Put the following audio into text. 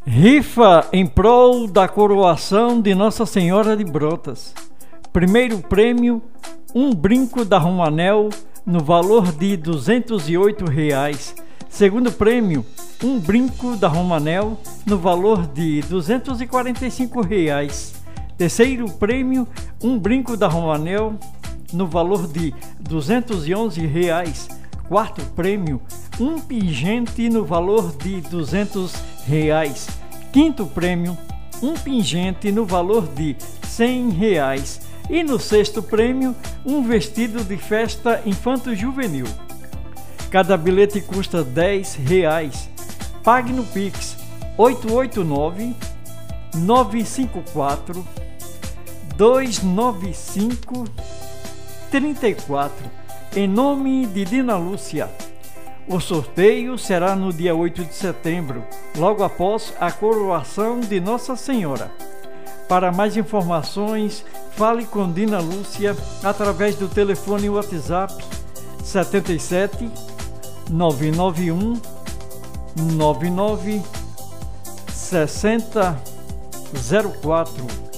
Rifa em prol da coroação de Nossa Senhora de Brotas. Primeiro prêmio, um brinco da Romanel no valor de R$ 208. Segundo prêmio, um brinco da Romanel no valor de R$ 245. Terceiro prêmio, um brinco da Romanel no valor de R$ 211. Quarto prêmio, um pingente no valor de R$ 200. Quinto prêmio, um pingente no valor de R$ 100. E no sexto prêmio, um vestido de festa infanto-juvenil. Cada bilhete custa R$ 10. Pague no Pix 889-954-295-34, em nome de Dina Lúcia. O sorteio será no dia 8 de setembro, logo após a coroação de Nossa Senhora. Para mais informações, fale com Dina Lúcia através do telefone WhatsApp 77 991 99 60 04.